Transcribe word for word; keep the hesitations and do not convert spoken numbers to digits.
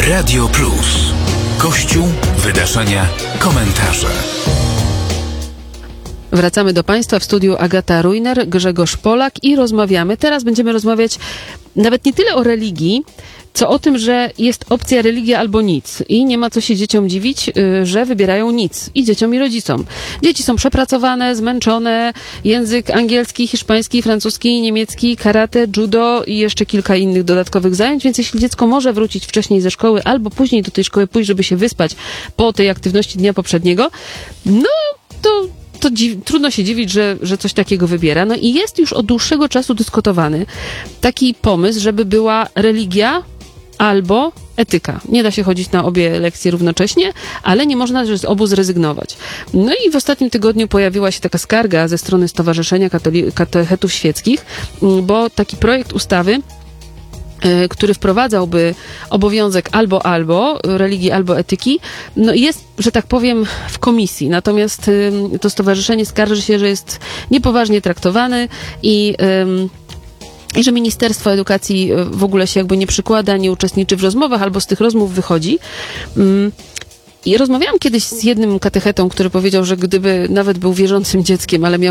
Radio Plus. Kościół, wydarzenia, komentarze. Wracamy do Państwa w studiu Agata Rujner, Grzegorz Polak i rozmawiamy. Teraz będziemy rozmawiać nawet nie tyle o religii, co o tym, że jest opcja religia albo nic. I nie ma co się dzieciom dziwić, że wybierają nic. I dzieciom, i rodzicom. Dzieci są przepracowane, zmęczone. Język angielski, hiszpański, francuski, niemiecki, karate, judo i jeszcze kilka innych dodatkowych zajęć. Więc jeśli dziecko może wrócić wcześniej ze szkoły albo później do tej szkoły pójść, żeby się wyspać po tej aktywności dnia poprzedniego, no to... to dziw, trudno się dziwić, że, że coś takiego wybiera. No i jest już od dłuższego czasu dyskutowany taki pomysł, żeby była religia albo etyka. Nie da się chodzić na obie lekcje równocześnie, ale nie można z obu zrezygnować. No i w ostatnim tygodniu pojawiła się taka skarga ze strony Stowarzyszenia Katoli- Katechetów Świeckich, bo taki projekt ustawy, który wprowadzałby obowiązek albo albo, religii albo etyki, no jest, że tak powiem, w komisji. Natomiast to stowarzyszenie skarży się, że jest niepoważnie traktowany i i że Ministerstwo Edukacji w ogóle się jakby nie przykłada, nie uczestniczy w rozmowach albo z tych rozmów wychodzi. I rozmawiałam kiedyś z jednym katechetą, który powiedział, że gdyby nawet był wierzącym dzieckiem, ale miał